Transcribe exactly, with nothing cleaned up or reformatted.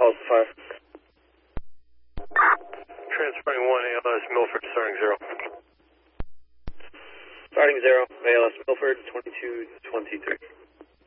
Pulse five. Transferring one, A L S Milford, starting zero. Starting zero, A L S Milford, twenty-two twenty-three.